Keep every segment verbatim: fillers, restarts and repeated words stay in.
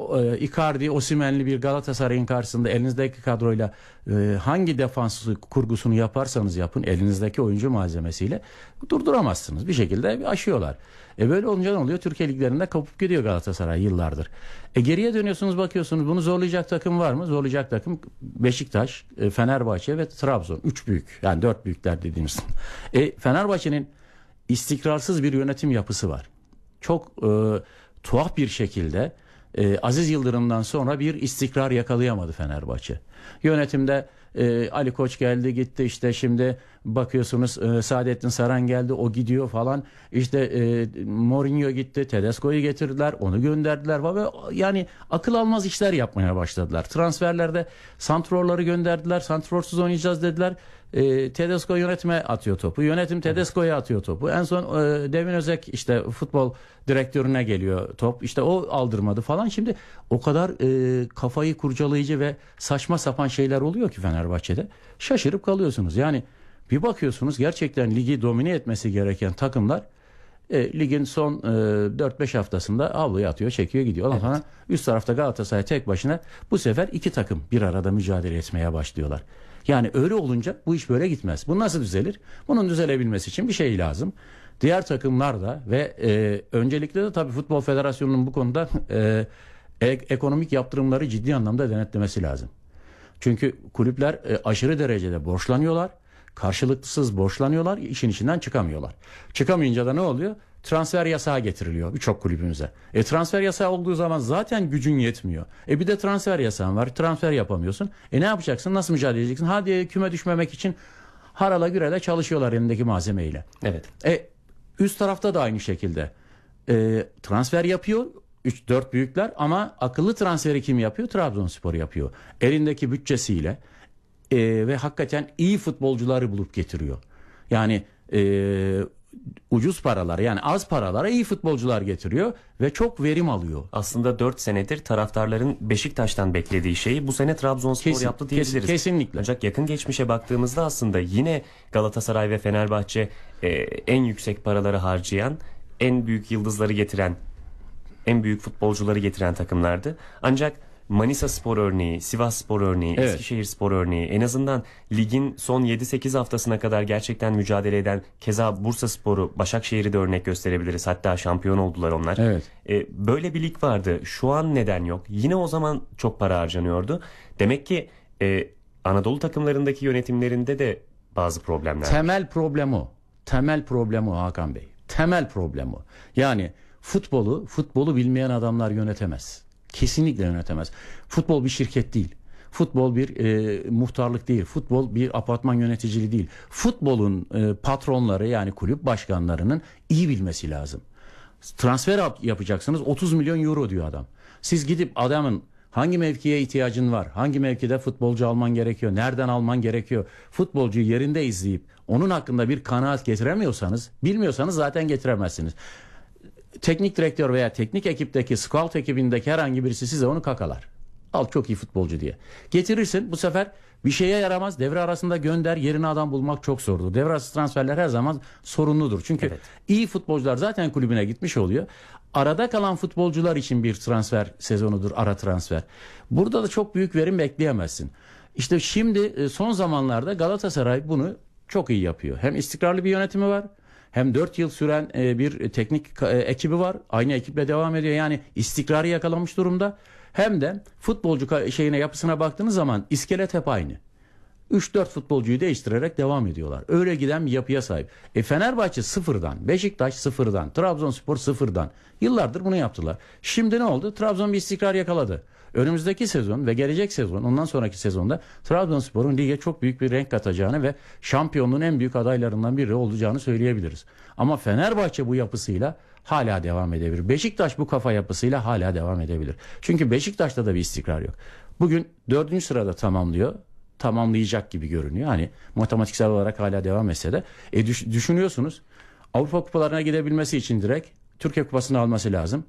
e, Icardi, Osimhen'li bir Galatasaray'ın karşısında elinizdeki kadroyla e, hangi defans kurgusunu yaparsanız yapın elinizdeki oyuncu malzemesiyle durduramazsınız. Bir şekilde aşıyorlar. E böyle olunca ne oluyor? Türkiye liglerinde kapıp gidiyor Galatasaray yıllardır. E geriye dönüyorsunuz, bakıyorsunuz bunu zorlayacak takım var mı? Zorlayacak takım Beşiktaş, e, Fenerbahçe ve Trabzon. Üç büyük, yani dört büyükler dediğimiz. E, Fenerbahçe'nin istikrarsız bir yönetim yapısı var. Çok e, tuhaf bir şekilde e, Aziz Yıldırım'dan sonra bir istikrar yakalayamadı Fenerbahçe. Yönetimde e, Ali Koç geldi gitti, işte şimdi bakıyorsunuz e, Saadettin Saran geldi, o gidiyor falan. İşte e, Mourinho gitti, Tedesco'yu getirdiler, onu gönderdiler ve yani akıl almaz işler yapmaya başladılar. Transferlerde santrorları gönderdiler, santrorsuz oynayacağız dediler. E, Tedesco yönetime atıyor topu. Yönetim Tedesco'ya atıyor topu. En son e, Devin Özek işte futbol direktörüne geliyor top. İşte o aldırmadı falan. Şimdi o kadar e, kafayı kurcalayıcı ve saçma sapan şeyler oluyor ki Fenerbahçe'de. Şaşırıp kalıyorsunuz. Yani bir bakıyorsunuz gerçekten ligi domine etmesi gereken takımlar e, ligin son e, dört beş haftasında avluya atıyor, çekiyor, gidiyor. Ondan sonra üst tarafta Galatasaray tek başına, bu sefer iki takım bir arada mücadele etmeye başlıyorlar. Yani öyle olunca bu iş böyle gitmez. Bu nasıl düzelir? Bunun düzelebilmesi için bir şey lazım. Diğer takımlar da ve e, öncelikle de tabii Futbol Federasyonu'nun bu konuda e, ek, ekonomik yaptırımları ciddi anlamda denetlemesi lazım. Çünkü kulüpler e, aşırı derecede borçlanıyorlar. Karşılıksız borçlanıyorlar, işin içinden çıkamıyorlar. Çıkamayınca da ne oluyor? Transfer yasağı getiriliyor birçok kulübümüze. E transfer yasağı olduğu zaman zaten gücün yetmiyor. E bir de transfer yasağın var. Transfer yapamıyorsun. E ne yapacaksın? Nasıl mücadele edeceksin? Hadi küme düşmemek için harala gürele çalışıyorlar elindeki malzemeyle. Evet. E üst tarafta da aynı şekilde. E, transfer yapıyor üç dört büyükler ama akıllı transferi kim yapıyor? Trabzonspor yapıyor. Elindeki bütçesiyle e, ve hakikaten iyi futbolcuları bulup getiriyor. Yani e, ucuz paralar, yani az paralara iyi futbolcular getiriyor ve çok verim alıyor. Aslında dört senedir taraftarların Beşiktaş'tan beklediği şeyi bu sene Trabzonspor Kesin, yaptı diyebiliriz. Kesin, kesinlikle. Ancak yakın geçmişe baktığımızda aslında yine Galatasaray ve Fenerbahçe e, en yüksek paraları harcayan, en büyük yıldızları getiren, en büyük futbolcuları getiren takımlardı. Ancak Manisaspor örneği, Sivasspor örneği, evet. Eskişehirspor örneği, en azından ligin son yedi sekiz haftasına kadar gerçekten mücadele eden, keza Bursaspor'u, Başakşehir'i de örnek gösterebiliriz. Hatta şampiyon oldular onlar. Evet. Ee, böyle bir lig vardı. Şu an neden yok? Yine o zaman çok para harcanıyordu. Demek ki e, Anadolu takımlarındaki yönetimlerinde de bazı problemler var. Temel problem o. Temel problem o Hakan Bey. Temel problem o. Yani futbolu, futbolu bilmeyen adamlar yönetemez. Kesinlikle yönetemez. Futbol bir şirket değil. Futbol bir e, muhtarlık değil. Futbol bir apartman yöneticiliği değil. Futbolun e, patronları, yani kulüp başkanlarının iyi bilmesi lazım. Transfer yapacaksınız, otuz milyon euro diyor adam. Siz gidip adamın hangi mevkiye ihtiyacın var, hangi mevkide futbolcu alman gerekiyor, nereden alman gerekiyor, futbolcuyu yerinde izleyip onun hakkında bir kanaat getiremiyorsanız, bilmiyorsanız zaten getiremezsiniz. Teknik direktör veya teknik ekipteki, scout ekibindeki herhangi birisi size onu kakalar. Al çok iyi futbolcu diye. Getirirsin, bu sefer bir şeye yaramaz. Devre arasında gönder, yerine adam bulmak çok zordur. Devre arası transferler her zaman sorunludur. Çünkü evet. iyi futbolcular zaten kulübüne gitmiş oluyor. Arada kalan futbolcular için bir transfer sezonudur, ara transfer. Burada da çok büyük verim bekleyemezsin. İşte şimdi son zamanlarda Galatasaray bunu çok iyi yapıyor. Hem istikrarlı bir yönetimi var, hem dört yıl süren bir teknik ekibi var. Aynı ekiple devam ediyor. Yani istikrarı yakalamış durumda. Hem de futbolcu şeyine, yapısına baktığınız zaman iskelet hep aynı. üç dört futbolcuyu değiştirerek devam ediyorlar. Öyle giden bir yapıya sahip. E Fenerbahçe sıfırdan, Beşiktaş sıfırdan, Trabzonspor sıfırdan. Yıllardır bunu yaptılar. Şimdi ne oldu? Trabzon bir istikrar yakaladı. Önümüzdeki sezon ve gelecek sezon, ondan sonraki sezonda Trabzonspor'un lige çok büyük bir renk katacağını ve şampiyonluğun en büyük adaylarından biri olacağını söyleyebiliriz. Ama Fenerbahçe bu yapısıyla hala devam edebilir. Beşiktaş bu kafa yapısıyla hala devam edebilir. Çünkü Beşiktaş'ta da bir istikrar yok. Bugün dördüncü sırada tamamlıyor. Tamamlayacak gibi görünüyor. Hani matematiksel olarak hala devam etse de. E düş, düşünüyorsunuz, Avrupa kupalarına gidebilmesi için direkt Türkiye kupasını alması lazım.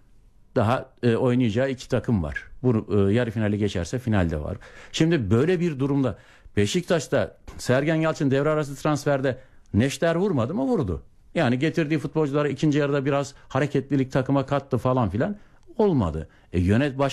Daha e, oynayacağı iki takım var. Bu e, yarı finali geçerse finalde var. Şimdi böyle bir durumda Beşiktaş'ta Sergen Yalçın devre arası transferde neşter vurmadı mı? Vurdu. Yani getirdiği futbolculara ikinci yarıda biraz hareketlilik takıma kattı falan filan. Olmadı. E, yönet baş